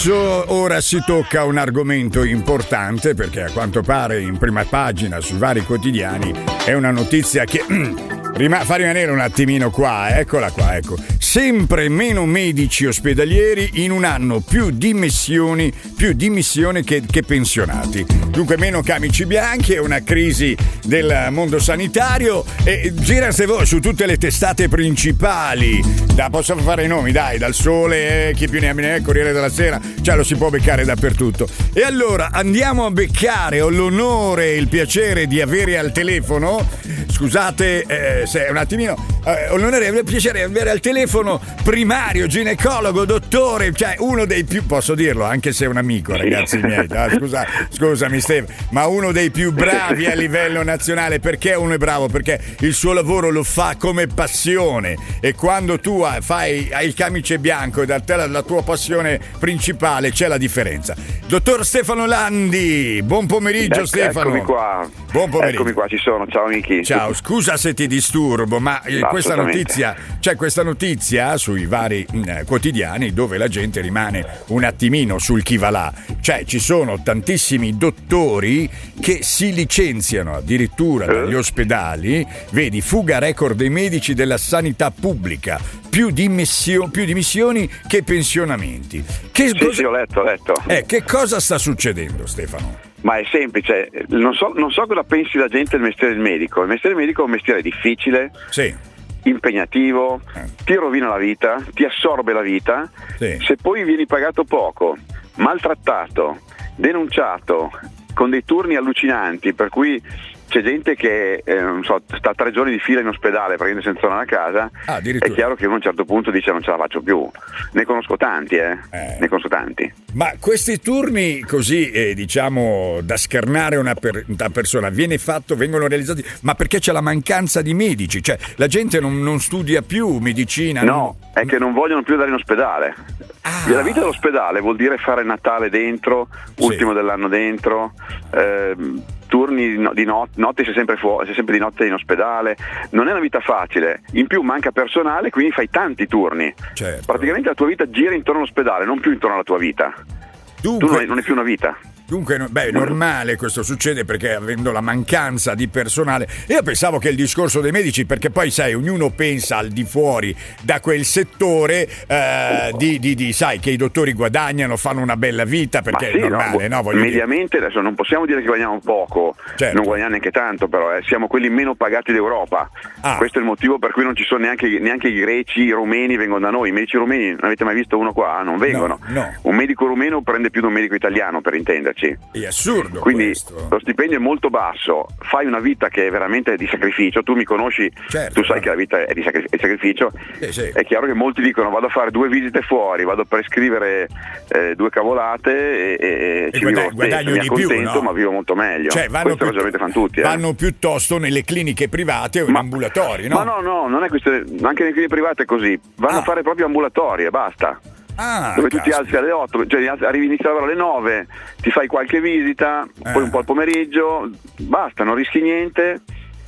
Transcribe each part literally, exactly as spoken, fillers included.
Ora si tocca un argomento importante perché a quanto pare in prima pagina sui vari quotidiani è una notizia che rima- fa rimanere un attimino qua, eccola qua, ecco. Sempre meno medici ospedalieri in un anno, più dimissioni, più dimissioni che, che pensionati. Dunque meno camici bianchi, è una crisi del mondo sanitario e gira se vuoi su tutte le testate principali. Da, posso fare i nomi, dai, dal Sole, eh, chi più ne ha ne ha, Corriere della Sera, cioè lo si può beccare dappertutto. E allora andiamo a beccare, ho l'onore e il piacere di avere al telefono, scusate eh, se un attimino, eh, ho l'onore e il piacere di avere al telefono primario, ginecologo, dottore, cioè uno dei più, posso dirlo anche se è un amico, ragazzi miei, ah, scusa, scusami Steve, ma uno dei più bravi a livello nazionale. Perché uno è bravo? Perché il suo lavoro lo fa come passione e quando tu fai hai il camice bianco e da te la, la tua passione principale c'è la differenza. Dottor Stefano Landi, buon pomeriggio. Ecco, Stefano. Eccomi qua. Buon pomeriggio. Eccomi qua, ci sono. Ciao amici. Ciao, scusa se ti disturbo, ma no, questa notizia, c'è questa notizia sui vari mh, quotidiani dove la gente rimane un attimino sul chi va là. Cioè ci sono tantissimi dottori che si licenziano addirittura dagli ospedali, vedi, fuga record dei medici della sanità pubblica, più dimissioni, più dimissioni che pensionamenti. Che sì, cosa... sì, ho letto, ho letto. Eh, che cosa sta succedendo, Stefano? Ma è semplice, non so, non so cosa pensi la gente del mestiere del medico. Il mestiere del medico è un mestiere difficile, sì, impegnativo, eh. ti rovina la vita, ti assorbe la vita, sì. Se poi vieni pagato poco, maltrattato, denunciato, con dei turni allucinanti, per cui c'è gente che eh, non so, sta tre giorni di fila in ospedale praticamente senza tornare a casa, ah, è chiaro che uno a un certo punto dice non ce la faccio più. Ne conosco tanti, eh, eh. ne conosco tanti. Ma questi turni così, eh, diciamo, da schernare una, per, una persona, viene fatto, vengono realizzati, ma perché c'è la mancanza di medici? Cioè la gente non, non studia più medicina? No, non... è che non vogliono più andare in ospedale. Ah. La vita dell'ospedale vuol dire fare Natale dentro, sì. ultimo dell'anno dentro, eh, turni di notte, notte sei sempre fuori, sei sempre di notte in ospedale, non è una vita facile, in più manca personale, quindi fai tanti turni, certo. Praticamente la tua vita gira intorno all'ospedale, non più intorno alla tua vita. Dunque, tu non è, non è più una vita. Dunque, beh, è normale questo succede perché avendo la mancanza di personale, io pensavo che il discorso dei medici, perché poi sai, ognuno pensa al di fuori da quel settore eh, di, di, di, sai, che i dottori guadagnano, fanno una bella vita, perché sì, è normale, no? no mediamente, dire. Adesso non possiamo dire che guadagniamo poco, certo. Non guadagniamo neanche tanto, però eh, siamo quelli meno pagati d'Europa. Ah. Questo è il motivo per cui non ci sono neanche, neanche i greci, i rumeni vengono da noi. I medici rumeni, non avete mai visto uno qua? Non vengono. No, no. Un medico rumeno prende più di un medico italiano, per intenderci. È assurdo. Quindi questo. Lo stipendio è molto basso, fai una vita che è veramente di sacrificio, tu mi conosci, certo, tu sai no. che la vita è di sacri- è sacrificio, sì, sì. È chiaro che molti dicono vado a fare due visite fuori, vado a prescrivere eh, due cavolate e, e, e ci guadagno, vivo spesso, mi di accontento, più, no? ma vivo molto meglio. Cioè, vanno questo più, ragionamento fanno tutti. Eh. Vanno piuttosto nelle cliniche private o in ma, ambulatori, no? Ma no, no, non è questo, anche nelle cliniche private è così, vanno ah. a fare proprio ambulatori e basta. Ah, dove tu caspita. ti alzi alle otto, cioè arrivi inizio a lavorare alle nove, ti fai qualche visita, eh. poi un po' al pomeriggio, basta, non rischi niente,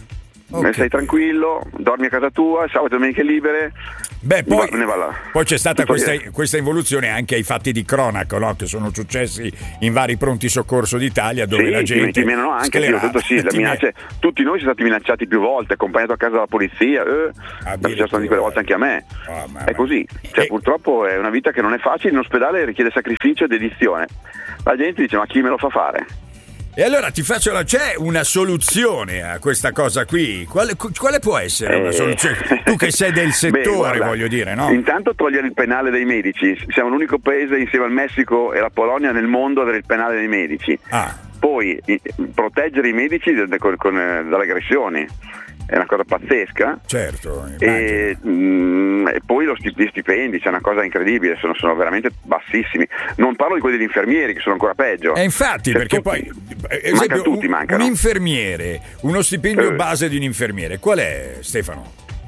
okay. Sei tranquillo, dormi a casa tua, sabato e domenica libere. Beh, poi, ne va là. poi c'è stata questa, questa involuzione anche ai fatti di cronaca, no? Che sono successi in vari pronti soccorso d'Italia dove sì, la gente ti menano anche, io ho detto sì, la minaccia, tutti noi siamo stati minacciati più volte, accompagnato a casa dalla polizia, eh, perché ci sono di quelle volte anche a me. Oh, è così, cioè, e... purtroppo è una vita che non è facile, in ospedale richiede sacrificio e dedizione. La gente dice ma chi me lo fa fare? E allora ti faccio la... c'è una soluzione a questa cosa qui? Quale, quale può essere una soluzione? Eh... Tu che sei del settore, Beh, guarda, voglio dire, no? Intanto togliere il penale dei medici. Siamo l'unico paese insieme al Messico e la Polonia nel mondo ad avere il penale dei medici. Ah. Poi i, proteggere i medici con, con, dalle aggressioni. È una cosa pazzesca. Certo. E, mh, e poi lo stip- gli stipendi, c'è una cosa incredibile, sono, sono veramente bassissimi. Non parlo di quelli degli infermieri che sono ancora peggio. E infatti, cioè, perché tutti, poi esempio, tutti, un, un infermiere, uno stipendio eh. base di un infermiere, qual è, Stefano?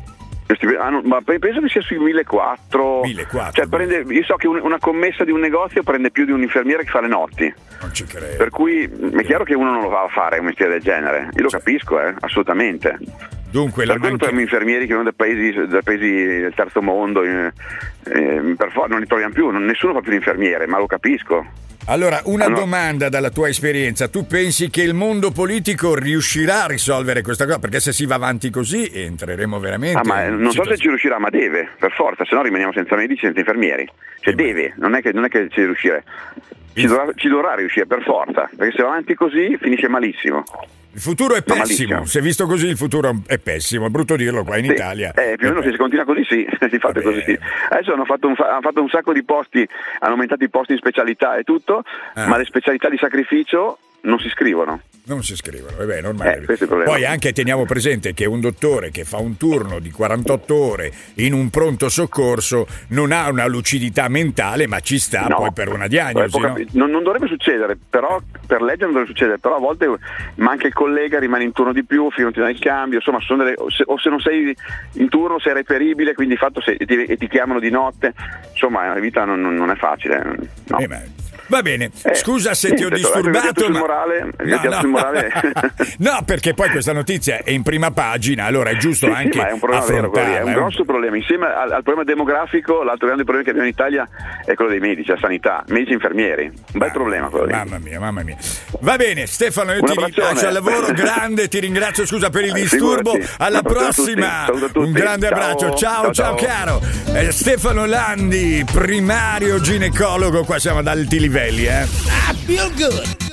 Ah, ma penso che sia sui millequattrocento. millequattrocento. Cioè, prende, io so che un, una commessa di un negozio prende più di un infermiere che fa le notti. Non ci credo. Per cui è chiaro che uno non lo va a fare un mestiere del genere. Io lo capisco, eh, assolutamente. Dunque, per quello troviamo infermieri che vengono dai paesi, dai paesi del terzo mondo, eh, eh, per forza non li troviamo più, non, nessuno fa più l'infermiere, ma lo capisco. Allora, una allora, domanda dalla tua esperienza: tu pensi che il mondo politico riuscirà a risolvere questa cosa? Perché se si va avanti così entreremo veramente. Ah, ma non so se ci riuscirà, ma deve, per forza, se no rimaniamo senza medici, senza infermieri. Cioè eh deve, non è che non è che ci riuscire. Ci dovrà, ci dovrà riuscire per forza, perché se va avanti così finisce malissimo. Il futuro è pessimo, se visto così il futuro è pessimo, è brutto dirlo qua in sì, Italia. Eh, più o meno se si continua così sì, si fa così sì. Adesso hanno fatto, un, hanno fatto un sacco di posti, hanno aumentato i posti in specialità e tutto, ah. ma le specialità di sacrificio non si scrivono. Non si scrivono, vabbè, normale. Eh, questo è il problema. Poi anche teniamo presente che un dottore che fa un turno di quarantotto ore in un pronto soccorso non ha una lucidità mentale, ma ci sta no. poi per una diagnosi. No? Non, non dovrebbe succedere, però per legge non dovrebbe succedere, però a volte manca il collega, rimane in turno di più, fino a il cambio, insomma, sono delle, o, se, o se non sei in turno sei reperibile, quindi di fatto se, e, ti, e ti chiamano di notte, insomma la vita non, non è facile. No. Eh, ma... Va bene, eh, scusa se sì, ti ho detto, disturbato, ma... morale, no, no. morale. No, perché poi questa notizia è in prima pagina, allora è giusto sì, anche sì, ma è un problema vero, è un eh. grosso problema. Insieme al, al problema demografico, l'altro grande problema che abbiamo in Italia è quello dei medici, la sanità, medici e infermieri. Un bel ah, problema quello lì. Mamma mia, mamma mia. Va bene, Stefano, io ti lascio al lavoro, grande, ti ringrazio, scusa per il disturbo. Figurati. Alla prossima, un grande ciao. abbraccio, ciao, ciao, ciao, ciao. caro. Eh, Stefano Landi, primario ginecologo, qua siamo ad alti livelli, eh. I feel good.